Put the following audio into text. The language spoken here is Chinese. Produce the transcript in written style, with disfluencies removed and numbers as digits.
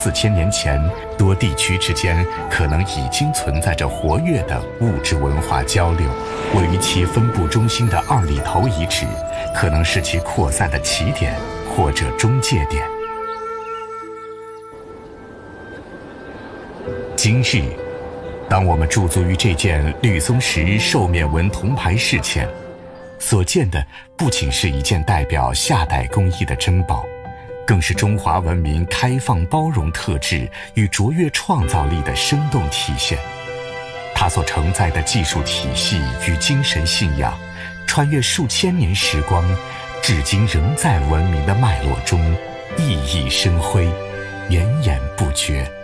4000年前，多地区之间可能已经存在着活跃的物质文化交流。位于其分布中心的二里头遗址，可能是其扩散的起点或者中介点。今日，当我们驻足于这件绿松石兽面纹铜牌饰前，所见的不仅是一件代表夏代工艺的珍宝，更是中华文明开放包容特质与卓越创造力的生动体现。它所承载的技术体系与精神信仰，穿越数千年时光，至今仍在文明的脉络中熠熠生辉，源源不绝。